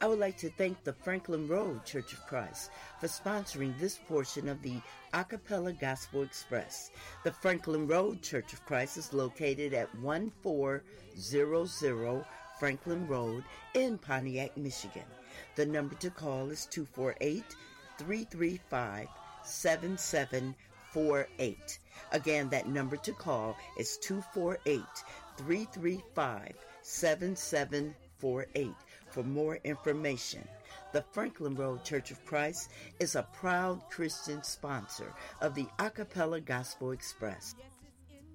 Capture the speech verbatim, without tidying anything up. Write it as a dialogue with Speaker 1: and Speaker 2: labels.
Speaker 1: I would like to thank the Franklin Road Church of Christ for sponsoring this portion of the Acapella Gospel Express. The Franklin Road Church of Christ is located at one four zero zero Franklin Road in Pontiac, Michigan. The number to call is two four eight, three three five, seven seven four eight. Again, that number to call is two four eight, three three five, seven seven four eight. For more information, the Franklin Road Church of Christ is a proud Christian sponsor of the Acapella Gospel Express.